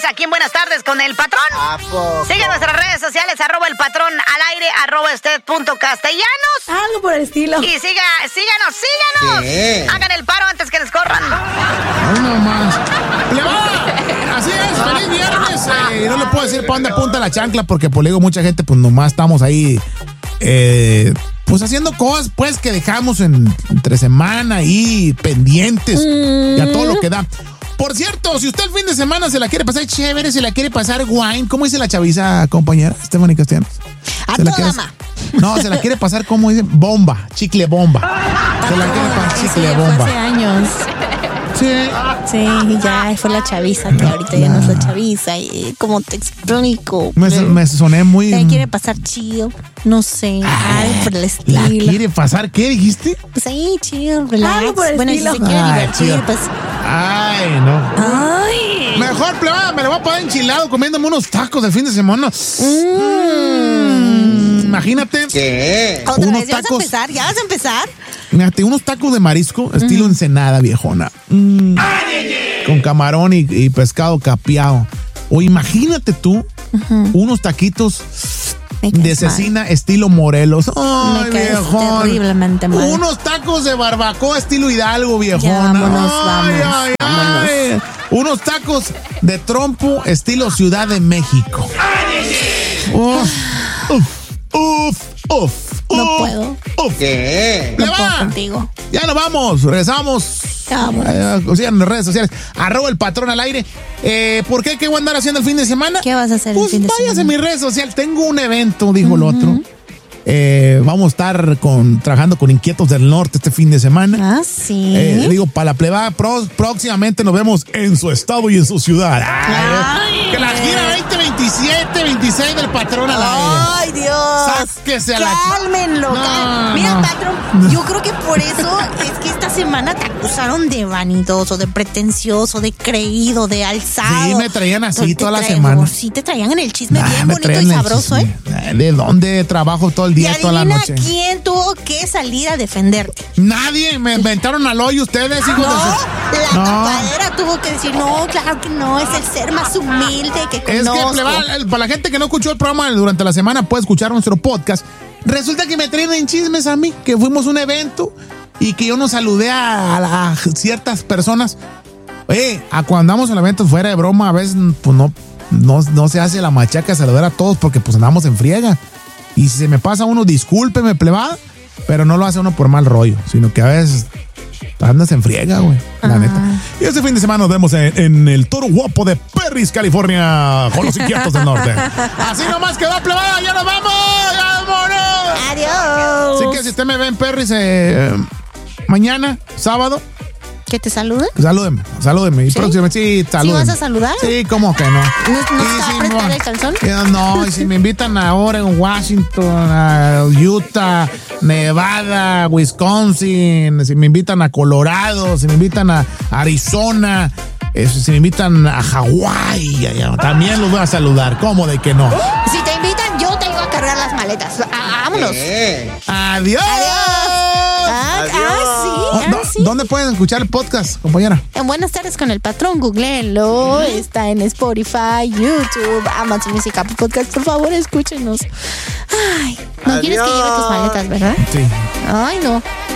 aquí en Buenas Tardes con el Patrón. Sigue nuestras redes sociales, @el Patrón al aire, @usted.castellanos. Algo por el estilo. Y síganos. ¿Qué? Hagan el paro antes que les corran. No más. Así es, feliz viernes. No le puedo decir para dónde apunta la chancla porque, pues, le digo, mucha gente, pues, nomás estamos ahí, pues, haciendo cosas, pues, que dejamos entre semana y pendientes. Y a todo lo que da. Por cierto, si usted el fin de semana se la quiere pasar chévere, se la quiere pasar wine, ¿cómo dice la chaviza, compañera Stephanie Castellanos? A toda ma. No, se la quiere pasar, como dice, bomba, chicle bomba. Se la quiere pasar chicle bomba. Fue hace años. Sí. Sí, ya fue la chaviza, que ahorita ya no es la chaviza. Y ¿cómo te explico? Me soné muy... ¿Te quiere pasar chido? No sé, algo por el estilo. ¿La quiere pasar? ¿Qué dijiste? Pues ahí, chido, relax. Algo por el bueno, estilo. si se quiere divertir, chido. pues... Ay, no. Ay. Mejor, plebada, me lo voy a poner enchilado comiéndome unos tacos del fin de semana. Imagínate. ¿Qué? ¿Otra unos vez? ¿Ya tacos. ¿Ya vas a empezar? Fíjate, unos tacos de marisco, estilo Ensenada, viejona. Con camarón y pescado capeado. O imagínate tú, unos taquitos de cecina estilo Morelos. Ay, Me caes viejón. terriblemente mal. Unos tacos de barbacoa estilo Hidalgo, viejona. Ya, vámonos. Unos tacos de trompo estilo Ciudad de México. Uf. No puedo. ¿Qué? No ¡Le puedo va! contigo. Ya nos vamos, regresamos. Vámonos. Sigan en las redes sociales, @el Patrón al aire. ¿Por qué? ¿Qué voy a andar haciendo el fin de semana? ¿Qué vas a hacer el Pues fin de váyase a semana? mis redes sociales. Tengo un evento, dijo el otro. Vamos a estar trabajando con Inquietos del Norte este fin de semana. Ah, sí. Digo, para la plebada, próximamente nos vemos en su estado y en su ciudad. Ay, que la gira 2027, 26 del Patrón al aire. ¡Ay, Dios! Sáquese a la... Cálmenlo. No, Mira, no. Patrón, yo creo que por eso es que esta semana te acusaron de vanidoso, de pretencioso, de creído, de alzado. Sí, me traían así Te toda la traen- semana. Sí, te traían en el chisme Ah, bien me bonito y traen el sabroso, chisme. ¿eh? ¿De dónde trabajo todo el Y día, toda la adivina noche? quién tuvo que salir a defenderte. Nadie, me inventaron al hoyo ustedes, hijos No, de su... la No. tapadera tuvo que decir, no, claro que no, es el ser más humilde que Es conozco. que, para la gente que no escuchó el programa durante la semana, puede escuchar nuestro podcast. Resulta que me traen en chismes a mí, que fuimos a un evento y que yo no saludé a ciertas personas. Oye, cuando andamos en el evento, fuera de broma, a veces pues no se hace la machaca saludar a todos porque pues andamos en friega. Y si se me pasa uno, discúlpeme, plebada, pero no lo hace uno por mal rollo, sino que a veces andas en friega, güey, la neta. Y este fin de semana nos vemos en el Toro Guapo de Perris, California, con los Inquietos del Norte. Así nomás quedó, plebada, ya nos vamos, ya vámonos. Adiós. Así que si usted me ve en Perris mañana, sábado, ¿Que te saluden? salúdeme. Y ¿Sí? próximamente, sí, salúdeme. vas a saludar? Sí, ¿cómo que no? ¿No Y está si apretado el calzón? No, y si me invitan ahora en Washington, a Utah, Nevada, Wisconsin, si me invitan a Colorado, si me invitan a Arizona, si me invitan a Hawái, también los voy a saludar. ¿Cómo de que no? Si te invitan, yo te iba a cargar las maletas. Vámonos. ¿Qué? ¡Adiós! Sí. ¿Dónde pueden escuchar el podcast, compañera? En Buenas Tardes con el Patrón, googleenlo. Está en Spotify, YouTube, Amazon Music, Apple Podcast. Por favor, escúchenos. Ay, no quieres que lleve tus maletas, ¿verdad? Sí. Ay, no.